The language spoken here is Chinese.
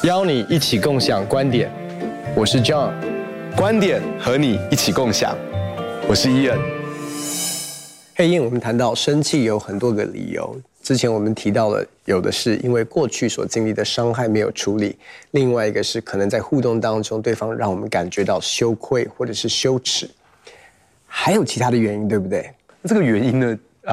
邀你一起共享观点。我是 John， 观点和你一起共享。我是 Ian。 嘿，Ian，我们谈到生气有很多个理由。之前我们提到了，有的是因为过去所经历的伤害没有处理，另外一个是可能在互动当中，对方让我们感觉到羞愧或者是羞耻，还有其他的原因，对不对？ 这个原因呢，